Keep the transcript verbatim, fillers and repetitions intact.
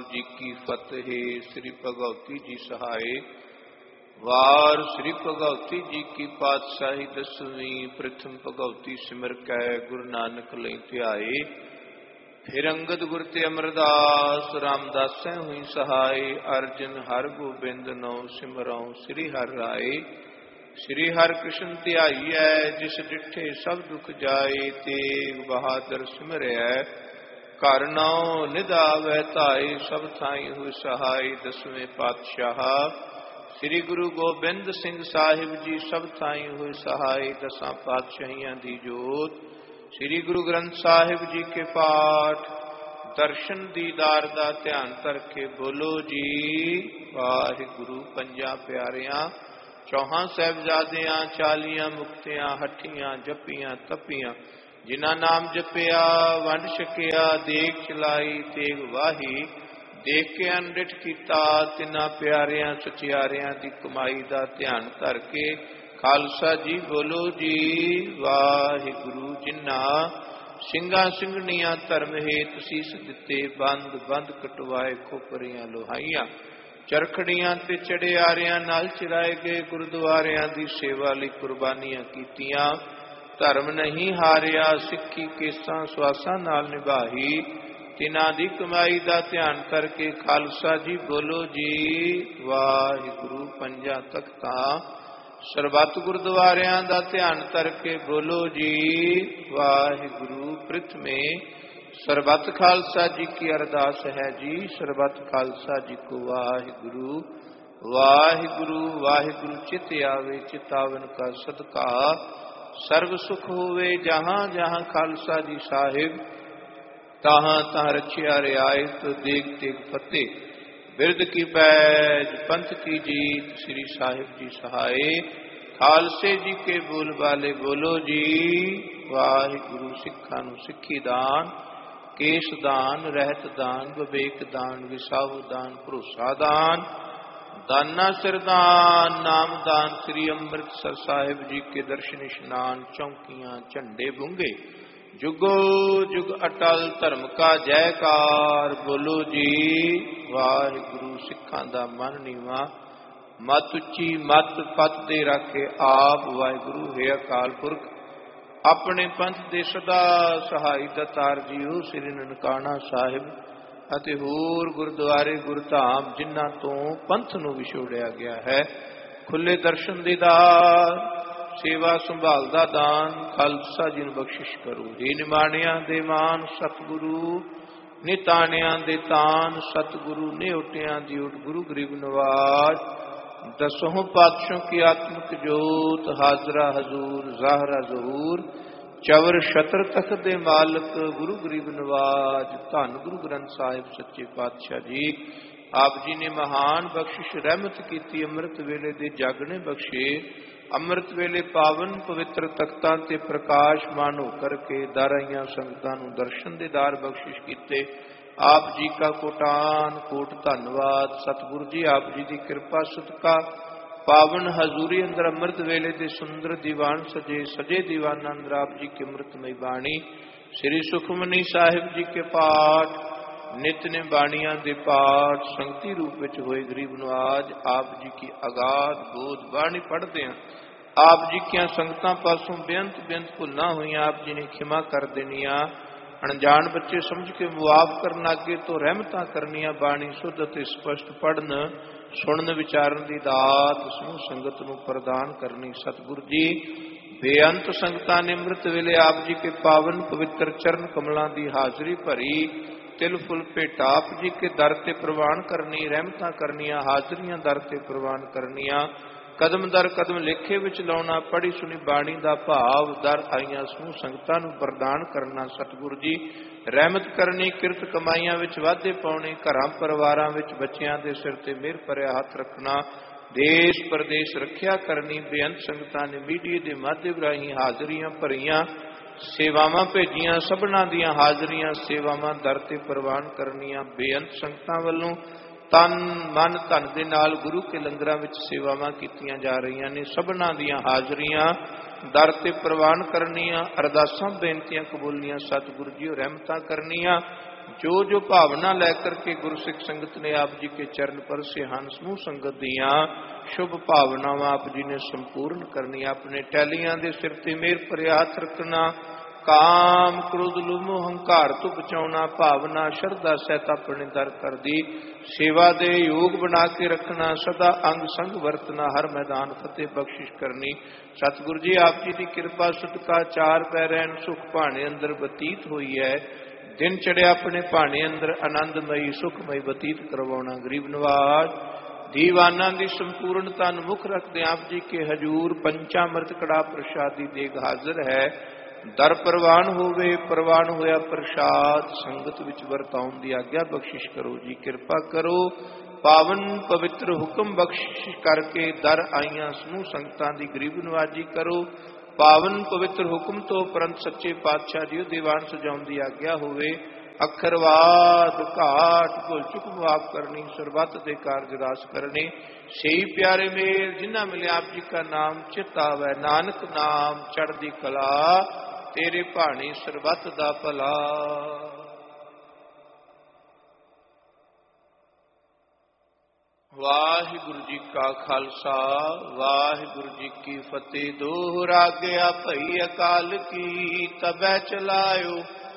जी की फतेह। श्री भगवती जी सहाय। वार श्री भगवती जी की पातशाही दसवीं। प्रथम भगवती सिमर कै गुरु नानक लई ध्याए। फिर अंगद गुर ते अमरदास रामदास हुई सहाय। अर्जन हर गोबिंद नौ सिमरौ श्री हर राय। श्री हर कृष्ण ध्याईऐ जिस डिठे सब दुख जाए। तेग बहादुर सिमरै घर नाउ निधावै धाए। सब थाई हुए सहाय। दसवें पातशाह श्री गुरु गोबिंद सिंह साहिब जी सब थाई हुए सहाय। दसां पातशाहियां दी जोत श्री गुरु ग्रंथ साहिब जी के पाठ। दर्शन दीदार दा ध्यान करके बोलो जी वाहिगुरु। पंजा प्यारियां चौहां साहिबजादियां चालियां मुक्तियां हठियां जपियां तपियां। जिन्हां नाम जपिया वंड छकिया देख चलाई तेग वाही। देख के अनडिठ कीता तिन्हां प्यारियां सचियारियां दी कमाई दा ध्यान करके खालसा जी बोलो जी वाहिगुरु। जिन्हां ਸਿੰਘਾਂ ਸਿੰਘਣੀਆਂ ਧਰਮ ਹੇਤ ਸੀਸ ਦਿੱਤੇ ਬੰਦ ਬੰਦ ਕਟਵਾਏ ਖੋਪਰੀਆਂ ਲੋਹਾਈਆਂ। ਚਰਖੜੀਆਂ ਤੇ ਚੜਿਆਰਿਆਂ ਨਾਲ ਚਿਰਾਏ ਗਏ ਗੁਰਦੁਆਰਿਆਂ ਦੀ ਸੇਵਾ ਲਈ ਕੁਰਬਾਨੀਆਂ ਕੀਤੀਆਂ। ਧਰਮ ਨਹੀਂ ਹਾਰਿਆ ਸਿੱਖੀ ਕੇਸਾਂ ਸਵਾਸਾਂ ਨਾਲ ਨਿਭਾਈ। ਤਿਨਾਂ ਦੀ ਕਮਾਈ ਦਾ ਧਿਆਨ ਕਰਕੇ ਖਾਲਸਾ ਜੀ ਬੋਲੋ ਜੀ ਵਾਹਿਗੁਰੂ। ਪੰਜਾਂ ਤਖਤਾਂ ਸਰਬੱਤ ਗੁਰਦੁਆਰਿਆਂ ਦਾ ਧਿਆਨ ਕਰਕੇ ਬੋਲੋ ਜੀ ਵਾਹਿਗੁਰੂ। ਪ੍ਰਥਮੇ ਸਰਬੱਤ ਖਾਲਸਾ ਜੀ ਕੀ ਅਰਦਾਸ ਹੈ ਜੀ। ਸਰਬੱਤ ਖਾਲਸਾ ਜੀ ਕੋ ਵਾਹਿਗੁਰੂ ਵਾਹਿਗੁਰੂ। ਵਾਹਿਗੁਰੂ ਚਿਤ ਆਵੇ ਚਿਤਾਵਨ ਕਾ ਸਦਕਾ। ਸਰਬ ਸੁਖ ਹੋਵੇ ਜਹਾਂ ਜਹਾਂ ਖਾਲਸਾ ਜੀ ਸਾਹਿਬ। ਤਾਹਾਂ ਤਾਹਾਂ ਰਚਿਆ ਰਿਆਇਤ ਦੇਗ ਤੇਗ ਫਤਿਹ। बिरद की पैज पंथ की जीत श्री साहिब जी सहाय। खालसे जी के बोल वाले बोलो जी वाहिगुरू। सिखा नूं सिखी दान केस दान रहत दान विवेक दान विसाहु दान भरोसा दान दाना सिरदान नाम दान। श्री अमृतसर साहिब जी के दर्शन स्नान चौकियां झंडे बुंगे जुगो जुग अटल धर्म का जयकार। बोलो जी वाहिगुरू। सिखां दा मन नीवा मत उच्ची मत पत दे रखे आप। वाहिगुरू हे अकाल पुरख अपने पंथ दे सदा सहाय दतार जीओ। श्री ननकाना साहिब ਅਤੇ ਹੋਰ ਗੁਰਦੁਆਰੇ ਗੁਰਧਾਮ ਜਿਨ੍ਹਾਂ ਤੋਂ ਪੰਥ ਨੂੰ ਵਿਛੋੜਿਆ ਗਿਆ ਹੈ। ਖੁੱਲੇ ਦਰਸ਼ਨ ਦੀਦਾਰ ਸੇਵਾ ਸੰਭਾਲ ਦਾ ਦਾਨ ਖਾਲਸਾ ਜੀ ਨੂੰ ਬਖਸ਼ਿਸ਼ ਕਰੋ। हे ਨਿਮਾਣਿਆਂ ਦੇ ਮਾਨ ਸਤਿਗੁਰੂ ਨਿਤਾਣਿਆਂ ਦੇ ਤਾਨ ਸਤਿਗੁਰੂ ਨਿਉਟਿਆਂ ਦੀ ਓਟ ਗੁਰੂ ਗਰੀਬ ਨਵਾਜ। ਦਸੋਂ ਪਾਤਸ਼ਾਹ ਕੀ ਆਤਮਿਕ ਜੋਤ ਹਾਜ਼ਰਾ ਹਜ਼ੂਰ ਜ਼ਾਹਰਾ ਜ਼ਹੂਰ। ਚਵਰ ਛਤਰ ਤਖਤ ਦੇ ਮਾਲਕ ਗੁਰੂ ਗਰੀਬ ਨਵਾਜ। ਧੰਨ ਗੁਰੂ ਗ੍ਰੰਥ ਸਾਹਿਬ ਸੱਚੇ ਪਾਤਸ਼ਾਹ ਜੀ ਆਪ ਜੀ ਨੇ ਮਹਾਨ ਬਖਸ਼ਿਸ਼ ਰਹਿਮਤ ਕੀਤੀ। ਅੰਮ੍ਰਿਤ ਵੇਲੇ ਦੇ ਜਾਗਣੇ ਬਖਸ਼ੇ। ਅੰਮ੍ਰਿਤ ਵੇਲੇ ਪਾਵਨ ਪਵਿੱਤਰ ਤਖਤਾਂ ਤੇ ਪ੍ਰਕਾਸ਼ਮਾਨ ਹੋ ਕਰਕੇ ਦਰ ਆਈਆਂ ਸੰਗਤਾਂ ਨੂੰ ਦਰਸ਼ਨ ਦੇ ਦਾਰ ਬਖਸ਼ਿਸ਼ ਕੀਤੇ। ਆਪ ਜੀ ਕਾ ਕੋਟਾਨ ਕੋਟ ਧੰਨਵਾਦ। ਸਤਿਗੁਰੂ ਜੀ ਆਪ ਜੀ ਦੀ ਕਿਰਪਾ ਸਦਕਾ पावन हजूरी अंदर अमृत वेले दे सुंदर दीवान सजे सजे दीवान अंदर आप जी की अमृतमय बाणी श्री सुखमनी साहिब जी के पाठ नित ने बाणियां दे पाठ संगति रूप विच होए गरीब नवाज। आप जी की अगाध बोध बाणी पढ़ते हैं। आप जी की संगतां पासों बेअंत बेअंत भुल्लां होईयां आप जी ने खिमा कर देनियां। अनजान बच्चे समझ के मुआफ करना अगे तो रहमतां करनियां। बाणी शुद्ध ते स्पष्ट पढ़न सुनन विचारन दी दात समूह संगत नूं प्रदान करनी। सतगुरु जी बेअंत संगतां ने अमृत वेले आप जी के पावन पवित्र चरण कमलां दी हाजरी भरी। तिल फुल भेट आप जी के दर ते प्रवान करनी। रहमतां करनियां हाजरियां दर ते प्रवान करनियां। कदम दर कदम लेखे विच लाउणा पढ़ी सुनी बाणी दा भाव दर आईयां समूह संगतां नूं प्रदान करना। सतगुरु जी रहमत करनी किरत कमाईयां विच वाधे पाउणे। घरां परिवारां विच बच्चियां दे सिर ते मेहर भरिया हथ रखना। देश प्रदेश रखिया करनी। बेअंत संगतां ने मीडिया दे माध्यम राहीं हाजरियां भरियां सेवावां भेजियां। सबना दियां हाजरियां सेवावां दर ते प्रवान करनियां। बेअंत संगतां वल्लों तन मन धन दे नाल गुरु के लंगरां विच सेवावां कीतियां जा रहीआं ने। सबना दियां हाजरियां दर ते प्रवान करनियां। अरदासां बेनतियां कबूलियां। सतगुरु जी रहमतां करनियां। जो जो भावना लेकर के गुरसिख संगत ने आप जी के चरण पर से हन समूह संगत दियां शुभ भावनावां आप जी ने संपूर्ण करनी। अपने टैलियां दे सिर ते मेहर भरिया हथ रखना। काम क्रोध लुभ हंकार तो बचाउना। भावना शरधा सहित अपने दर कर दी सेवा दे योग बना के रखना। सदा अंग संग वरतना हर मैदान फतेह बख्शिश करनी। सतगुरु जी आप जी की कृपा सदका चार पैरैन सुख भाने अंदर बतीत हुई है। दिन चढ़िया अपने भाने अंदर आनंदमयी सुखमयी बतीत करवाना। गरीब नवाज दीवाना की संपूर्ण तन मुख रखते आप जी के हजूर पंचामृत कड़ा प्रसादी देग हाजिर है। दर प्रवान होवे प्रवान होया प्रसाद संगत विच वरताउन दी आग्या बख्शिश करो जी। कृपा करो पावन पवित्र हुक्म बख्शिश करके दर आईयां समूह संगतां दी गरीब नवाजी करो। पावन पवित्र हुक्म तो उपरंत सच्चे पातशाह जी दीवान सजाउन दी आग्या होवे। अखरवाद घाट भुल चुक माफ करनी। सरबत दे कारज रास करने सही प्यारे मेल जिन्ना मिले आप जी का नाम चित आवे। नानक नाम चढ़दी कला तेरे भाणी सरबत दा भला। वाहिगुरु जी का खालसा वाहिगुरु जी की फतेह। दोहरा गया भई अकाल की तबै चलायो